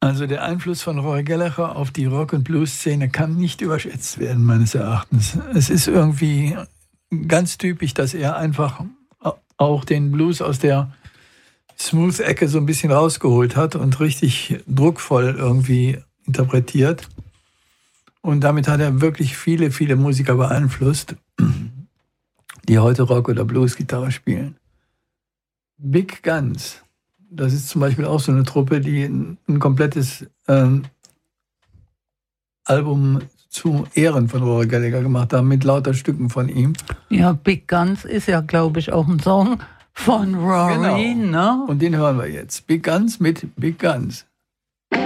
Also der Einfluss von Roy Gallagher auf die Rock- und Blues-Szene kann nicht überschätzt werden, meines Erachtens. Es ist irgendwie ganz typisch, dass er einfach auch den Blues aus der Smooth-Ecke so ein bisschen rausgeholt hat und richtig druckvoll irgendwie interpretiert. Und damit hat er wirklich viele, viele Musiker beeinflusst, die heute Rock- oder Blues-Gitarre spielen. Big Guns, das ist zum Beispiel auch so eine Truppe, die ein komplettes Album zu Ehren von Roy Gallagher gemacht haben, mit lauter Stücken von ihm. Ja, Big Guns ist ja, glaube ich, auch ein Song von Rory, genau. Ne? Und den hören wir jetzt. Big Guns mit Big Guns.